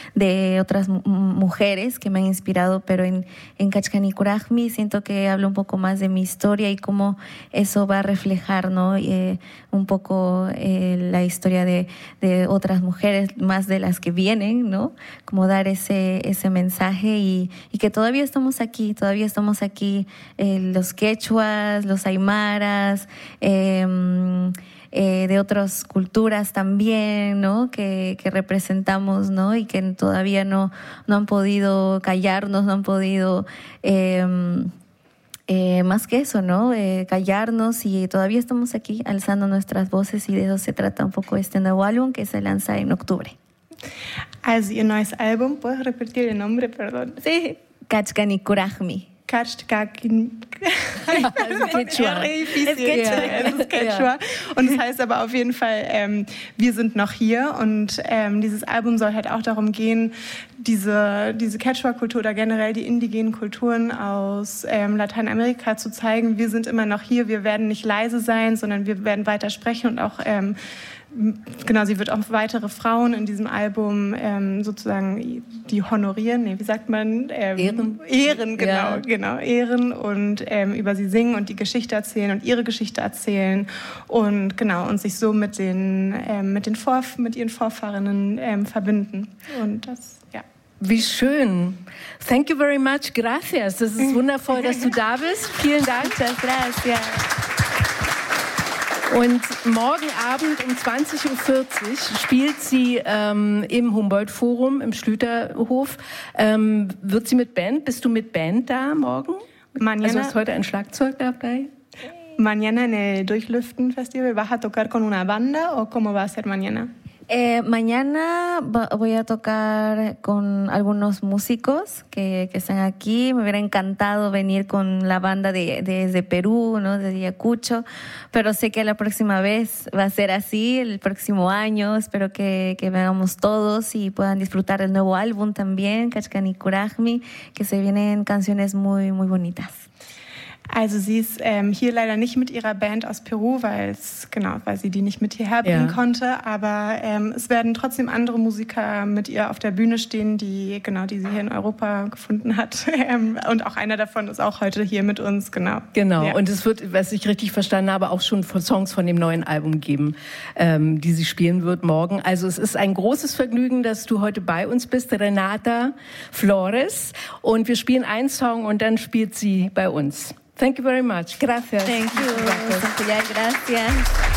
de otras mujeres que me han inspirado, pero en Kachkani Kurajmi siento que hablo un poco más de mi historia y cómo eso va a reflejar, ¿no? Un poco la historia de otras mujeres, más de las que vienen, ¿no? Como dar ese mensaje y que todavía estamos aquí, los quechuas, los aymaras, de otras culturas también, ¿no? Que representamos, ¿no? Y que todavía no han podido callarnos, no han podido más que eso, ¿no? Callarnos, y todavía estamos aquí alzando nuestras voces, y de eso se trata un poco este nuevo álbum que se lanza en octubre. Also, Ihr neues Album, ¿puedes repetir el nombre, perdón? Sí, Kachkani Kurajmi. Kachkani. Also Quechua. Es ist Quechua. Ja. Und es heißt aber auf jeden Fall, wir sind noch hier. Und dieses Album soll halt auch darum gehen, diese Quechua-Kultur oder generell die indigenen Kulturen aus Lateinamerika zu zeigen. Wir sind immer noch hier, wir werden nicht leise sein, sondern wir werden weiter sprechen und auch genau, sie wird auch weitere Frauen in diesem Album sozusagen die honorieren, wie sagt man? Ehren. Genau, ehren und über sie singen und die Geschichte erzählen und ihre Geschichte erzählen und genau, und sich so mit ihren Vorfahrinnen verbinden. Und das, ja. Wie schön. Thank you very much. Gracias. Das ist wundervoll, dass du da bist. Vielen Dank. Muchas gracias. Und morgen Abend um 20.40 Uhr spielt sie im Humboldt-Forum, im Schlüterhof. Wird sie mit Band? Bist du mit Band da morgen? Mañana, also ist heute ein Schlagzeug dabei? Mañana en el Durchlüften Festival, ¿vas a tocar con una banda o cómo va a ser mañana? Mañana voy a tocar con algunos músicos que están aquí. Me hubiera encantado venir con la banda desde Perú, ¿no? Desde Ayacucho, pero sé que la próxima vez va a ser así, el próximo año. Espero que vengamos todos y puedan disfrutar del nuevo álbum también, Kachkani Kurajmi, que se vienen canciones muy, muy bonitas. Also sie ist hier leider nicht mit ihrer Band aus Peru, weil sie die nicht mit hierher bringen konnte. Aber es werden trotzdem andere Musiker mit ihr auf der Bühne stehen, die sie hier in Europa gefunden hat. Und auch einer davon ist auch heute hier mit uns, genau. Genau, ja. Und es wird, was ich richtig verstanden habe, auch schon Songs von dem neuen Album geben, die sie spielen wird morgen. Also es ist ein großes Vergnügen, dass du heute bei uns bist, Renata Flores. Und wir spielen einen Song und dann spielt sie bei uns. Thank you very much. Gracias. Thank you. Gracias.